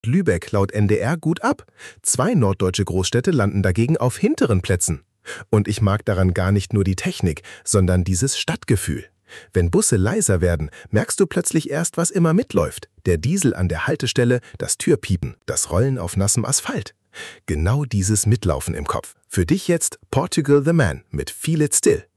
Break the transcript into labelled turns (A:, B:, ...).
A: Lübeck laut NDR gut ab. 2 norddeutsche Großstädte landen dagegen auf hinteren Plätzen. Und ich mag daran gar nicht nur die Technik, sondern dieses Stadtgefühl. Wenn Busse leiser werden, merkst du plötzlich erst, was immer mitläuft. Der Diesel an der Haltestelle, das Türpiepen, das Rollen auf nassem Asphalt. Genau dieses Mitlaufen im Kopf. Für dich jetzt Portugal the Man mit Feel It Still.